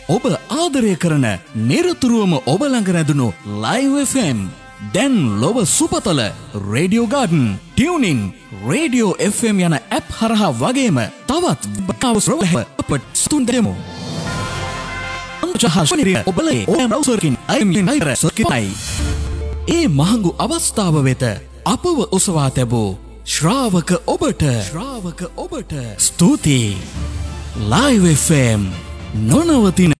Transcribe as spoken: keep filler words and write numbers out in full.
ඔබ ආදරය කරන නිරතුරුවම ඔබ ළඟ රැඳුණු Live එෆ් එම් දැන් ලොව සුපතල radio garden tuning radio F M යන ඇප් හරහා වගේම තවත් බකවස්රවහ අපට ස්තුන් දෙමු. අංචහස්වනිරිය ඔබලේ ඕම් රවසර්කින් අයිමින් නයිර සර්කිතයි. ඒ මහඟු අවස්ථාව වෙත අපව ඔසවා තැබූ ශ්‍රාවක ඔබට ශ්‍රාවක ඔබට ස්තුතියි. Live F M නොනවතින